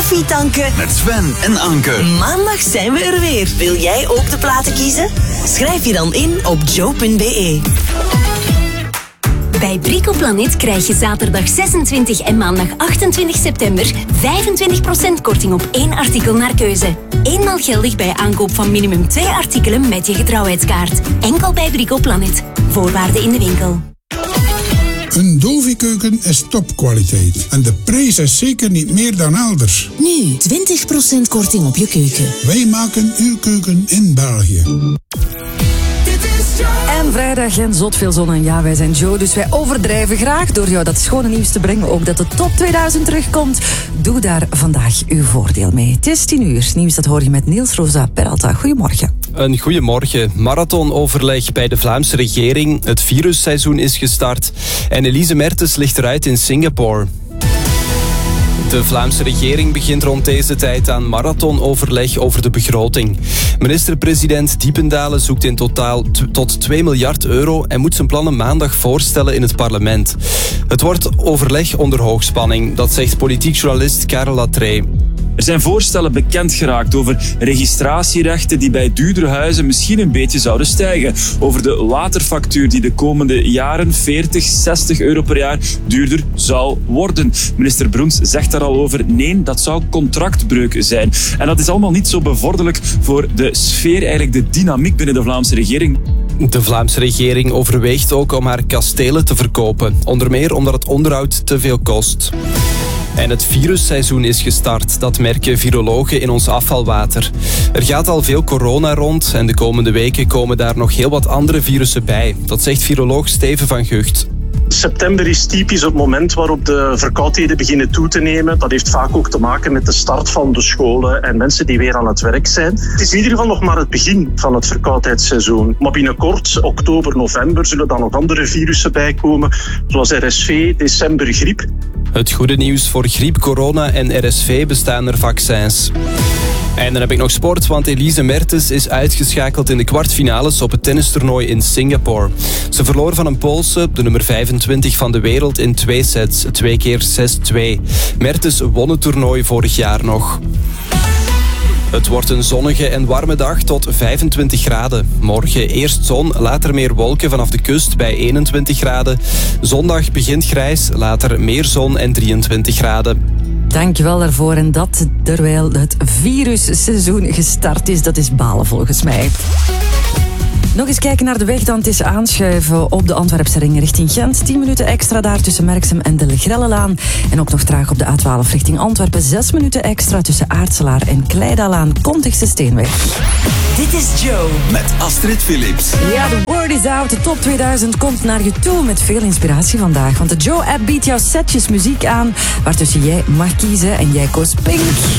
koffie tanken met Sven en Anke. Maandag zijn we er weer. Wil jij ook de platen kiezen? Schrijf je dan in op joe.be. Bij Brico Planet krijg je zaterdag 26 en maandag 28 september 25% korting op 1 artikel naar keuze. Eenmaal geldig bij aankoop van minimum 2 artikelen met je getrouwheidskaart. Enkel bij Brico Planet. Voorwaarden in de winkel. Een Dovi-keuken is topkwaliteit. En de prijs is zeker niet meer dan elders. Nu 20% korting op je keuken. Wij maken uw keuken in België. En vrijdag en zot veel zon en ja, wij zijn Joe, dus wij overdrijven graag door jou dat schone nieuws te brengen. Ook dat de top 2000 terugkomt. Doe daar vandaag uw voordeel mee. Het is 10 uur. Nieuws dat hoor je met Niels Rosa Peralta. Goedemorgen. Een goedemorgen. Marathonoverleg bij de Vlaamse regering. Het virusseizoen is gestart. En Elise Mertens ligt eruit in Singapore. De Vlaamse regering begint rond deze tijd aan marathonoverleg over de begroting. Minister-president Diependalen zoekt in totaal tot 2 miljard euro en moet zijn plannen maandag voorstellen in het parlement. Het wordt overleg onder hoogspanning, dat zegt politiek journalist Karel Latree. Er zijn voorstellen bekend geraakt over registratierechten die bij duurdere huizen misschien een beetje zouden stijgen. Over de waterfactuur die de komende jaren 40, 60 euro per jaar duurder zou worden. Minister Broens zegt daar al over, nee, dat zou contractbreuk zijn. En dat is allemaal niet zo bevorderlijk voor de sfeer, eigenlijk de dynamiek binnen de Vlaamse regering. De Vlaamse regering overweegt ook om haar kastelen te verkopen. Onder meer omdat het onderhoud te veel kost. En het virusseizoen is gestart, dat merken virologen in ons afvalwater. Er gaat al veel corona rond en de komende weken komen daar nog heel wat andere virussen bij. Dat zegt viroloog Steven van Gucht. September is typisch het moment waarop de verkoudheden beginnen toe te nemen. Dat heeft vaak ook te maken met de start van de scholen en mensen die weer aan het werk zijn. Het is in ieder geval nog maar het begin van het verkoudheidsseizoen. Maar binnenkort, oktober, november, zullen dan nog andere virussen bijkomen, zoals RSV, december, griep. Het goede nieuws: voor griep, corona en RSV bestaan er vaccins. En dan heb ik nog sport, want Elise Mertens is uitgeschakeld in de kwartfinales op het tennistoernooi in Singapore. Ze verloor van een Poolse, de nummer 25 van de wereld, in 2 sets, 2 keer 6-2. Mertens won het toernooi vorig jaar nog. Het wordt een zonnige en warme dag tot 25 graden. Morgen eerst zon, later meer wolken vanaf de kust bij 21 graden. Zondag begint grijs, later meer zon en 23 graden. Dankjewel daarvoor. En dat terwijl het virusseizoen gestart is. Dat is balen volgens mij. Nog eens kijken naar de weg, dan het is aanschuiven op de Antwerpse ring richting Gent. 10 minuten extra daar tussen Merksem en de Legrellelaan. En ook nog traag op de A12 richting Antwerpen. 6 minuten extra tussen Aartselaar en Kleidalaan. Kontigse Steenweg. Dit is Joe met Astrid Philips. Ja, de word is out. De top 2000 komt naar je toe met veel inspiratie vandaag. Want de Joe-app biedt jouw setjes muziek aan, waartussen jij mag kiezen. En jij koos Pink.